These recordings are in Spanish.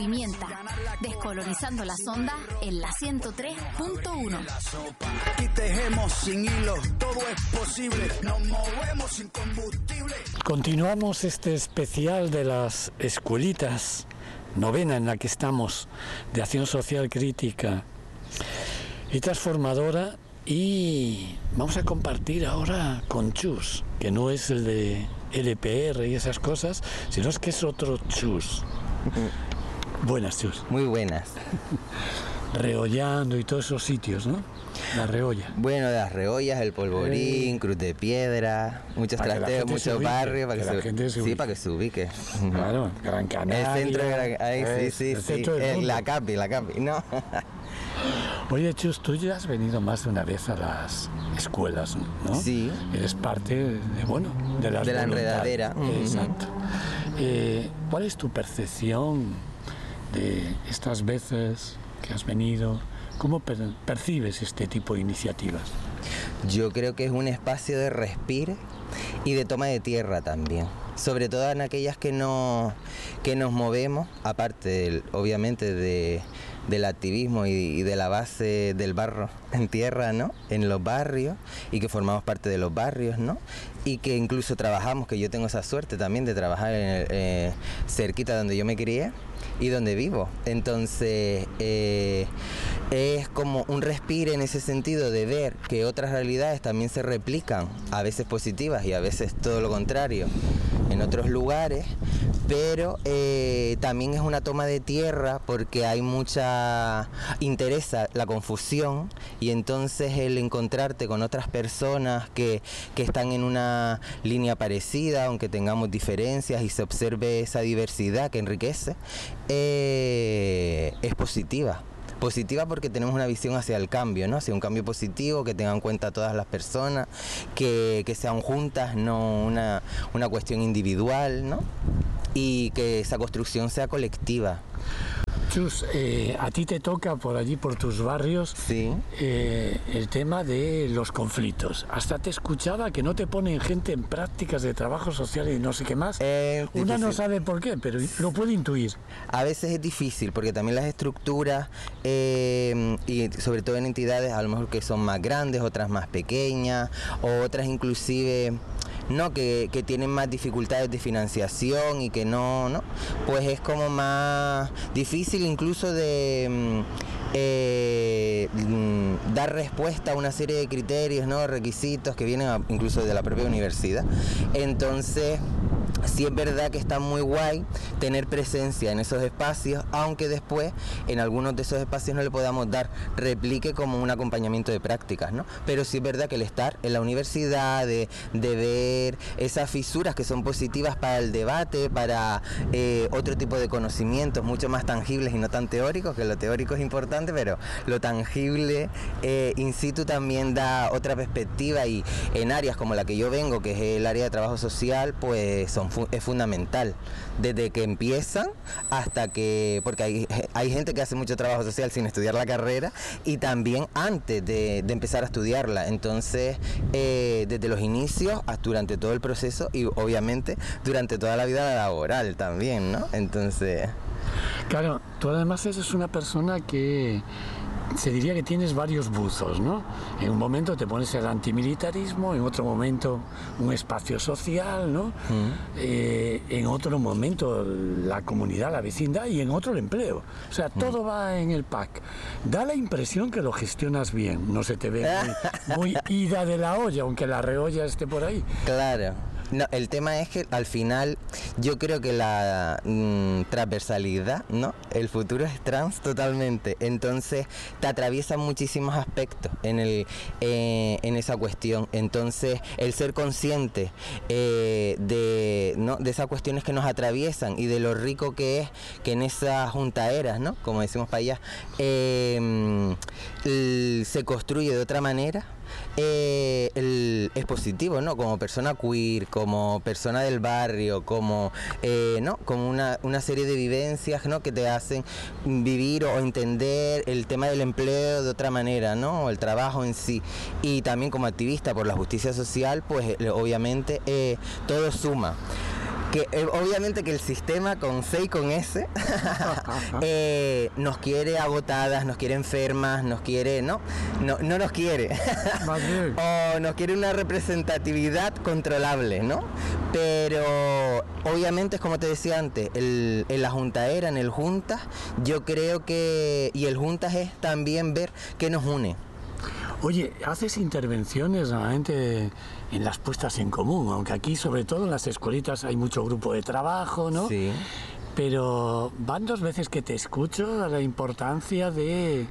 Pimienta, descolonizando las ondas en la 103.1. Aquí tejemos sin hilo, todo es posible, nos movemos sin combustible. Continuamos este especial de las escuelitas, novena en la que estamos, de acción social crítica y transformadora, y vamos a compartir ahora con Chus, que no es el de LPR y esas cosas, sino es que es otro Chus. Buenas, Chus. Muy buenas. Reollando y todos esos sitios, ¿no? La Reolla. Bueno, las Reollas, el Polvorín, Cruz de Piedra, muchos trasteos, muchos barrios, para que se ubique. Claro, Gran Canaria. El centro de Gran sí. La Capi, ¿no? Oye, Chus, tú ya has venido más de una vez a las escuelas, ¿no? Sí. Eres parte de la enredadera. Exacto. ¿Cuál es tu percepción de estas veces que has venido? ¿Cómo percibes este tipo de iniciativas? Yo creo que es un espacio de respiro y de toma de tierra también, sobre todo en aquellas que nos movemos, aparte obviamente del activismo y de la base del barro en tierra, ¿no? En los barrios, y que formamos parte de los barrios, ¿no? Y que incluso trabajamos, que yo tengo esa suerte también de trabajar cerquita donde yo me crié y donde vivo. Entonces es como un respiro en ese sentido, de ver que otras realidades también se replican, a veces positivas y a veces todo lo contrario, en otros lugares, pero también es una toma de tierra, porque hay interesa la confusión, y entonces el encontrarte con otras personas que están en una línea parecida, aunque tengamos diferencias, y se observe esa diversidad que enriquece, es positiva porque tenemos una visión hacia el cambio, ¿no? Hacia un cambio positivo, que tengan en cuenta a todas las personas, que sean juntas, no una cuestión individual, ¿no? Y que esa construcción sea colectiva. Chus, a ti te toca por allí, por tus barrios, sí, el tema de los conflictos. Hasta te escuchaba que no te ponen gente en prácticas de trabajo social y no sé qué más. Una no sabe por qué, pero lo puede intuir. A veces es difícil, porque también las estructuras, y sobre todo en entidades a lo mejor que son más grandes, otras más pequeñas, o otras inclusive no, que tienen más dificultades de financiación, y que no, pues es como más difícil incluso de dar respuesta a una serie de criterios, ¿no? Requisitos que vienen incluso de la propia universidad. Entonces sí es verdad que está muy guay tener presencia en esos espacios, aunque después en algunos de esos espacios no le podamos dar replique como un acompañamiento de prácticas, ¿no? Pero sí es verdad que el estar en la universidad, de ver esas fisuras que son positivas para el debate, para otro tipo de conocimientos mucho más tangibles y no tan teóricos, que lo teórico es importante, pero lo tangible in situ también da otra perspectiva, y en áreas como la que yo vengo, que es el área de trabajo social, pues es fundamental, desde que empiezan hasta que, porque hay gente que hace mucho trabajo social sin estudiar la carrera, y también antes de empezar a estudiarla. Entonces desde los inicios hasta durante todo el proceso, y obviamente durante toda la vida laboral también, ¿no? Entonces... Claro, tú además eres una persona que se diría que tienes varios buzos, ¿no? En un momento te pones el antimilitarismo, en otro momento un espacio social, ¿no? En otro momento la comunidad, la vecindad, y en otro el empleo. O sea, todo va en el pack. Da la impresión que lo gestionas bien, no se te ve muy ida de la olla, aunque la reolla esté por ahí. Claro. No, el tema es que al final yo creo que la transversalidad, ¿no? El futuro es trans totalmente. Entonces te atraviesan muchísimos aspectos en esa cuestión. Entonces el ser consciente de esas cuestiones que nos atraviesan, y de lo rico que es que en esas juntaeras, ¿no? Como decimos para allá, se construye de otra manera. Es positivo, ¿no? Como persona queer, como persona del barrio, como ¿no? Como una serie de vivencias, ¿no? Que te hacen vivir o entender el tema del empleo de otra manera, ¿no? El trabajo en sí. Y también como activista por la justicia social, pues obviamente todo suma. que obviamente que el sistema con C y con S nos quiere agotadas, nos quiere enfermas, nos quiere, no nos quiere o nos quiere una representatividad controlable, ¿no? Pero obviamente es como te decía antes, en la juntaera, en el juntas, yo creo que, y el juntas es también ver qué nos une. Oye, haces intervenciones normalmente en las puestas en común, aunque aquí sobre todo en las escuelitas hay mucho grupo de trabajo, ¿no? Sí. Pero van 2 veces que te escucho a la importancia de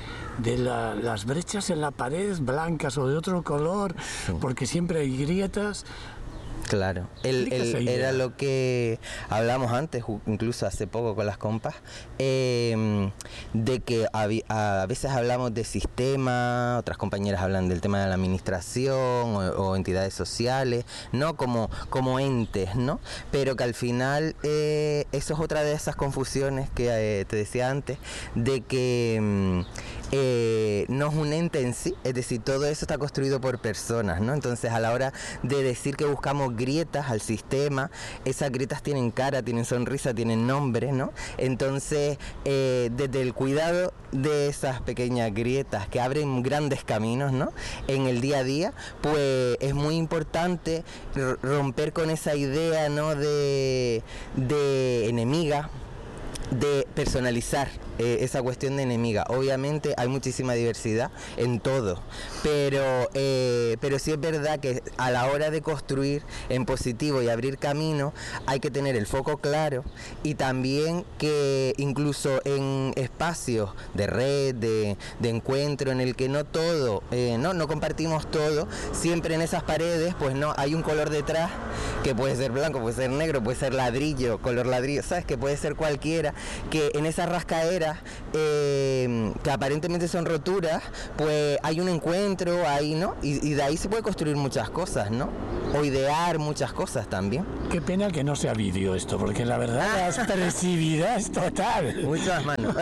las brechas en la pared, blancas o de otro color, sí, porque siempre hay grietas. Claro, era lo que hablamos antes, incluso hace poco con las compas, de que a veces hablamos de sistema, otras compañeras hablan del tema de la administración o entidades sociales, ¿no? Como entes, ¿no? Pero que al final eso es otra de esas confusiones que te decía antes, de que no es un ente en sí, es decir, todo eso está construido por personas, ¿no? Entonces, a la hora de decir que buscamos grietas al sistema, esas grietas tienen cara, tienen sonrisa, tienen nombre, ¿no? Entonces, desde el cuidado de esas pequeñas grietas que abren grandes caminos, ¿no? En el día a día, pues es muy importante romper con esa idea, ¿no? de enemiga, de personalizar esa cuestión de enemiga. Obviamente hay muchísima diversidad en todo, pero sí es verdad que a la hora de construir en positivo y abrir camino hay que tener el foco claro, y también que incluso en espacios de red, de encuentro, en el que no todo, no compartimos todo, siempre en esas paredes pues no hay un color detrás, que puede ser blanco, puede ser negro, puede ser ladrillo, color ladrillo, sabes, que puede ser cualquiera, que en esas rascaderas que aparentemente son roturas, pues hay un encuentro ahí, ¿no? Y de ahí se puede construir muchas cosas, ¿no? O idear muchas cosas también. Qué pena que no sea vídeo esto, porque la verdad la expresividad es total. Muchas manos.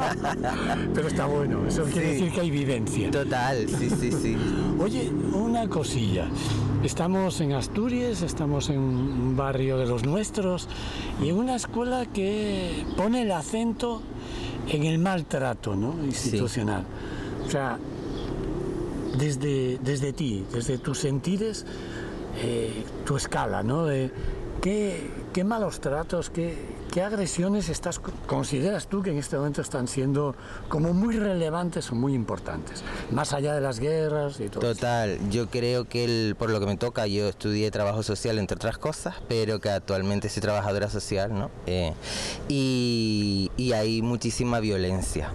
Pero está bueno, eso quiere decir que hay vivencia. Total, sí. Oye, una cosilla. Estamos en Asturias, estamos en un barrio de los nuestros y en una escuela que pone el acento en el maltrato, ¿no? Institucional. Sí. O sea, desde ti, desde tus sentires, tu escala, ¿no? De qué malos tratos, qué agresiones consideras tú que en este momento están siendo como muy relevantes o muy importantes, más allá de las guerras y todo. Total, eso. Yo creo que por lo que me toca, yo estudié trabajo social entre otras cosas, pero que actualmente soy trabajadora social, ¿no? Y hay muchísima violencia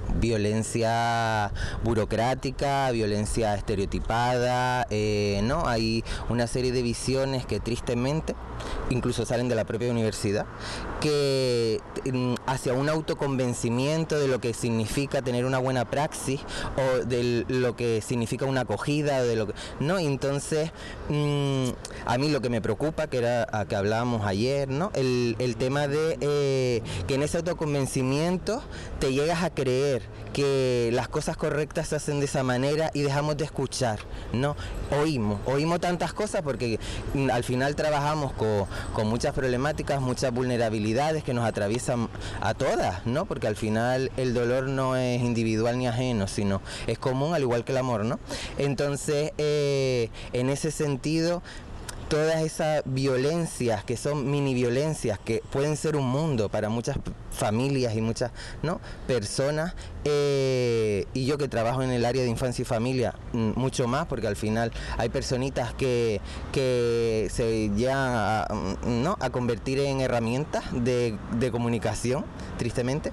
burocrática, violencia estereotipada, ¿no? Hay una serie de visiones que tristemente incluso salen de la propia universidad, que hacia un autoconvencimiento de lo que significa tener una buena praxis o de lo que significa una acogida, de lo que, ¿no? Y entonces a mí lo que me preocupa, que era a que hablábamos ayer, ¿no? El tema de que en ese autoconvencimiento te llegas a creer que las cosas correctas se hacen de esa manera y dejamos de escuchar, ¿no? Oímos tantas cosas porque al final trabajamos con muchas problemáticas, muchas vulnerabilidades que nos atraviesan a todas, ¿no? Porque al final el dolor no es individual ni ajeno, sino es común, al igual que el amor, ¿no? Entonces, en ese sentido, todas esas violencias que son mini violencias, que pueden ser un mundo para muchas familias y muchas, ¿no? Personas, y yo que trabajo en el área de infancia y familia mucho más, porque al final hay personitas que se llegan a convertir en herramientas de comunicación, tristemente.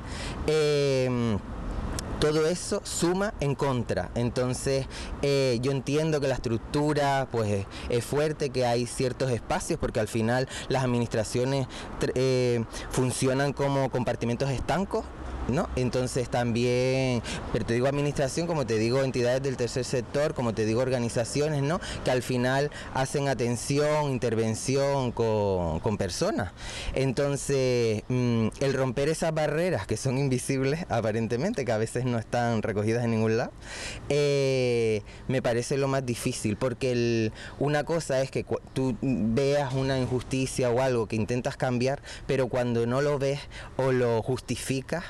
Todo eso suma en contra. Entonces yo entiendo que la estructura pues es fuerte, que hay ciertos espacios, porque al final las administraciones funcionan como compartimentos estancos, ¿no? Entonces también, pero te digo administración, como te digo entidades del tercer sector, como te digo organizaciones, ¿no? Que al final hacen atención, intervención con personas. Entonces, el romper esas barreras que son invisibles aparentemente, que a veces no están recogidas en ningún lado, me parece lo más difícil, porque una cosa es que tú veas una injusticia o algo que intentas cambiar, pero cuando no lo ves o lo justificas,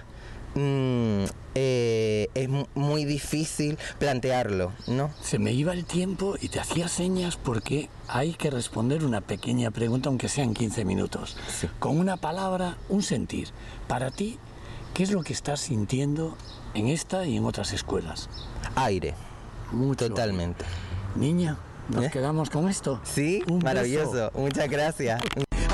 es muy difícil plantearlo, ¿no? Se me iba el tiempo y te hacía señas porque hay que responder una pequeña pregunta, aunque sean 15 minutos. Sí. Con una palabra, un sentir. Para ti, ¿qué es lo que estás sintiendo en esta y en otras escuelas? Aire. Mucho. Totalmente. Niña, ¿nos quedamos con esto? Sí, Un maravilloso. beso. Muchas gracias.